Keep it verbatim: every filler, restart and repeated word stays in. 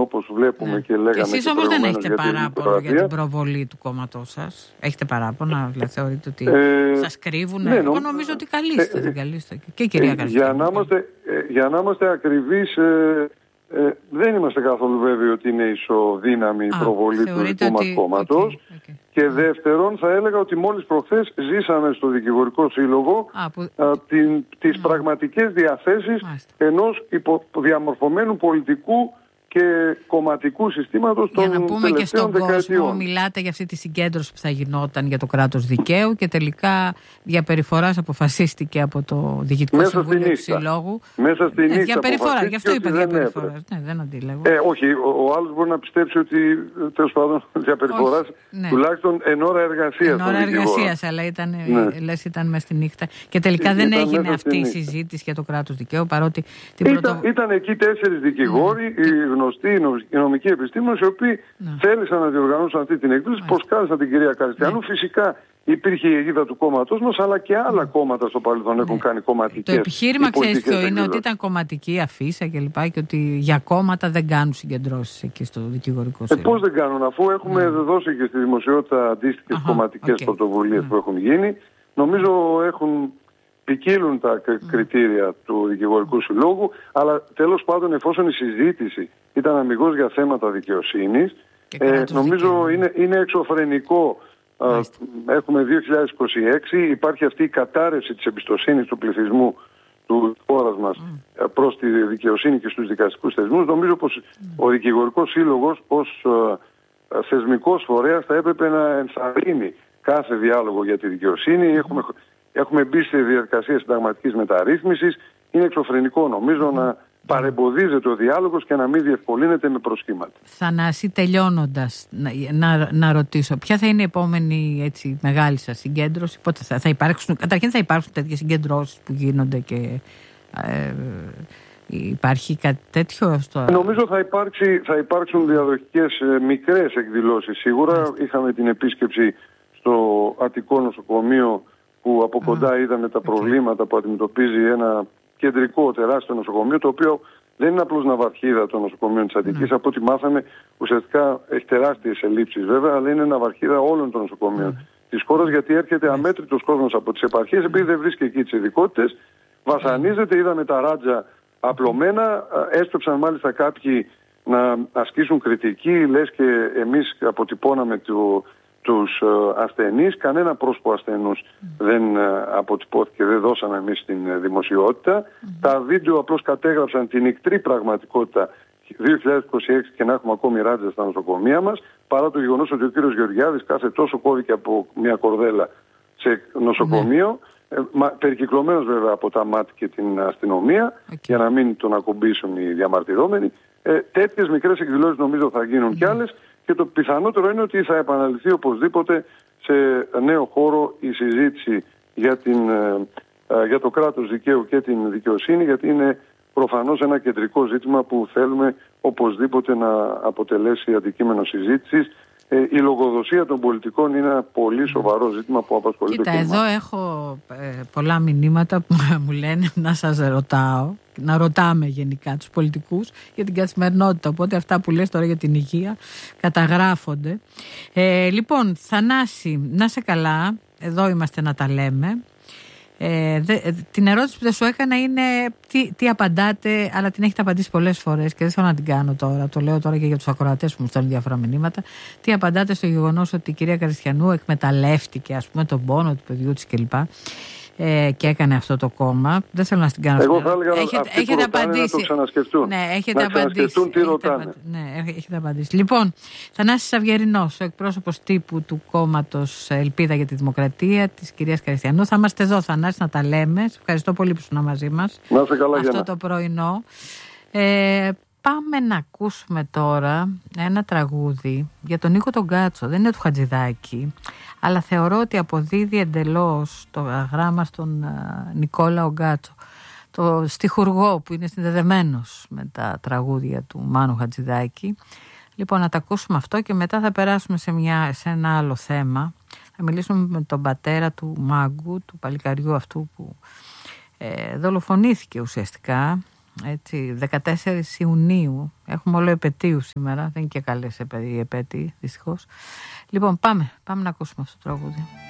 όπως βλέπουμε ναι. και λέγαμε. Και εσείς όμως δεν έχετε παράπονο για την προβολή του κόμματός σας? Έχετε παράπονα, δηλαδή θεωρείτε ότι ε, σας κρύβουν? Ναι, Εγώ νομίζω ότι καλείστε, ε, δεν καλείστε. Και η κυρία ε, Καριστιανού. Για να είμαστε, ε, για να είμαστε ακριβείς, ε, ε, δεν είμαστε καθόλου βέβαιοι ότι είναι ισοδύναμη η προβολή του δικού μας κόμματος. Okay, okay. Και δεύτερον, θα έλεγα ότι μόλις προχθές ζήσαμε στο Δικηγορικό Σύλλογο α, που... α, την, τις mm. πραγματικές διαθέσεις Μάλιστα. ενός διαμορφωμένου πολιτικού και κομματικού συστήματος των τελευταίων δεκαετιών. Για να πούμε και στον κόσμο, μιλάτε για αυτή τη συγκέντρωση που θα γινόταν για το κράτος δικαίου και τελικά διαπεριφοράς αποφασίστηκε από το Διοικητικό Μέσα Συμβούλιο του Συλλόγου. Μέσα στη νύχτα. Ναι, διαπεριφορά, γι' αυτό είπα διαπεριφοράς. Ναι, δεν αντίλεγω. Ε, όχι, ο, ο άλλος μπορεί να πιστέψει ότι τέλος πάντων διαπεριφοράς ναι. τουλάχιστον εν ώρα εργασίας. Εν ώρα εργασίας, αλλά ήταν, ναι. λες ήταν μέσα στη νύχτα. Και τελικά δεν έγινε αυτή η συζήτηση για το κράτος δικαίου, παρότι την ήταν, πρωτο... ήταν εκεί τέσσερις δικηγόροι, γνωστοί οι νομικοί επιστήμονες, οι οποίοι ναι. θέλησαν να διοργανώσουν αυτή την εκδήλωση, προσκάλεσαν την κυρία Καριστιανού. Ναι. Φυσικά υπήρχε η αιγίδα του κόμματός μας, αλλά και άλλα ναι. κόμματα στο παρελθόν ναι. έχουν κάνει κομματικές. Το επιχείρημα, ξέρεις ποιο είναι, ότι ήταν κομματική αφίσα και λοιπά, και ότι για κόμματα δεν κάνουν συγκεντρώσεις εκεί στο Δικηγορικό Σύλλογο. Ε, πώς δεν κάνουν, αφού έχουμε ναι. δώσει και στη δημοσιότητα αντίστοιχες κομματικές okay. πρωτοβουλίες ναι. που έχουν γίνει. Νομίζω έχουν. Ποικίλουν τα κριτήρια του Δικηγορικού Συλλόγου, αλλά τέλος πάντων, εφόσον η συζήτηση ήταν αμιγώς για θέματα δικαιοσύνης, ε, νομίζω είναι, είναι εξωφρενικό. Α, έχουμε δύο χιλιάδες είκοσι έξι, υπάρχει αυτή η κατάρρευση της εμπιστοσύνης του πληθυσμού του χώρας μας mm. προς τη δικαιοσύνη και στους δικαστικούς θεσμούς. Νομίζω πως mm. ο Δικηγορικός Σύλλογος ως α, θεσμικός φορέας θα έπρεπε να ενθαρρύνει κάθε διάλογο για τη δικαιοσύνη. Mm. Έχουμε Έχουμε μπει σε διαδικασία συνταγματικής μεταρρύθμισης. Είναι εξωφρενικό νομίζω mm. να παρεμποδίζεται ο διάλογος και να μην διευκολύνεται με προσχήματα. Θανάση, τελειώνοντας, να, να, να ρωτήσω, ποια θα είναι η επόμενη έτσι, μεγάλη σας συγκέντρωση? Πότε θα, θα υπάρξουν, καταρχήν θα υπάρξουν τέτοιες συγκεντρώσεις που γίνονται και ε, υπάρχει κάτι τέτοιο? Στο... Νομίζω θα, υπάρξει, θα υπάρξουν διαδοχικές ε, μικρές εκδηλώσεις σίγουρα. Mm. Είχαμε την επίσκεψη στο Αττικό Νοσοκομείο, που από κοντά mm. είδαμε τα προβλήματα okay. που αντιμετωπίζει ένα κεντρικό τεράστιο νοσοκομείο, το οποίο δεν είναι απλώς ναυαρχίδα των νοσοκομείων της Αττικής. Mm. Από ό,τι μάθαμε, ουσιαστικά έχει τεράστιες ελλείψεις βέβαια, αλλά είναι ναυαρχίδα όλων των νοσοκομείων mm. της χώρας, γιατί έρχεται mm. αμέτρητος κόσμος από τις επαρχίες, επειδή δεν βρίσκει εκεί τις ειδικότητες, βασανίζεται, είδαμε τα ράτζα απλωμένα, έστρεψαν μάλιστα κάποιοι να ασκήσουν κριτική, λες και εμείς αποτυπώναμε το... τους ασθενείς, κανένα πρόσωπο ασθενούς mm. δεν αποτυπώθηκε, δεν δώσαμε εμείς την δημοσιότητα. Mm. Τα βίντεο απλώς κατέγραψαν την ικτρή πραγματικότητα δύο χιλιάδες είκοσι έξι και να έχουμε ακόμη ράτζα στα νοσοκομεία μας, παρά το γεγονός ότι ο κύριος Γεωργιάδης κάθε τόσο κώδικε από μια κορδέλα σε νοσοκομείο, mm. ε, περικυκλωμένος βέβαια από τα ΜΑΤ και την αστυνομία, okay. για να μην τον ακουμπήσουν οι διαμαρτυρόμενοι. Ε, τέτοιες μικρές εκδηλώσεις νομίζω θα γίνουν mm. κι άλλες. Και το πιθανότερο είναι ότι θα επαναληφθεί οπωσδήποτε σε νέο χώρο η συζήτηση για, την, για το κράτος δικαίου και την δικαιοσύνη, γιατί είναι προφανώς ένα κεντρικό ζήτημα που θέλουμε οπωσδήποτε να αποτελέσει αντικείμενο συζήτησης. Ε, η λογοδοσία των πολιτικών είναι ένα πολύ σοβαρό ζήτημα που απασχολεί Κοίτα, το κοινό. Εδώ έχω ε, πολλά μηνύματα που μου λένε να σας ρωτάω, να ρωτάμε γενικά τους πολιτικούς για την καθημερινότητα. Οπότε αυτά που λες τώρα για την υγεία καταγράφονται. Ε, λοιπόν, Θανάση, να σε καλά. Εδώ είμαστε να τα λέμε. Ε, δε, την ερώτηση που δεν σου έκανα είναι τι, τι απαντάτε, αλλά την έχετε απαντήσει πολλές φορές και δεν θέλω να την κάνω τώρα. Το λέω τώρα και για τους ακροατές που μου στέλνουν διάφορα μηνύματα. Τι απαντάτε στο γεγονός ότι η κυρία Καριστιανού εκμεταλλεύτηκε, ας πούμε, τον πόνο του παιδιού της κλπ. Ε, και έκανε αυτό το κόμμα. Δεν θέλω να στην κάνω. Εγώ θα έλεγα έχετε, αυτοί έχετε που απαντήσει. Να το ξανασκεφτούν. Ναι, έχετε να ξανασκεφτούν τι ρωτάνε. Έχετε, ναι, έχετε απαντήσει. Λοιπόν, Θανάσης Αυγερινός, ο εκπρόσωπος τύπου του κόμματος Ελπίδα για τη Δημοκρατία της κυρίας Καριστιανού. Θα είμαστε εδώ, Θανάση, να τα λέμε. Σε ευχαριστώ πολύ που ήσουν μαζί μας. Να είστε καλά, αυτό για το πρωινό. Ε, πάμε να ακούσουμε τώρα ένα τραγούδι για τον Νίκο τον Γκάτσο. Δεν είναι του Χατζηδάκη, αλλά θεωρώ ότι αποδίδει εντελώς το γράμμα στον uh, Νικόλαο Γκάτσο, το στιχουργό που είναι συνδεδεμένος με τα τραγούδια του Μάνου Χατζηδάκη. Λοιπόν, να τα ακούσουμε αυτό και μετά θα περάσουμε σε, μια, σε ένα άλλο θέμα. Θα μιλήσουμε με τον πατέρα του Μάγκου, του παλικαριού αυτού που ε, δολοφονήθηκε ουσιαστικά έτσι, δεκατέσσερις Ιουνίου. Έχουμε όλο επετείου σήμερα. Δεν είναι και καλές οι επέτειοι, δυστυχώς. Λοιπόν, πάμε, πάμε να ακούσουμε αυτό το τραγούδι.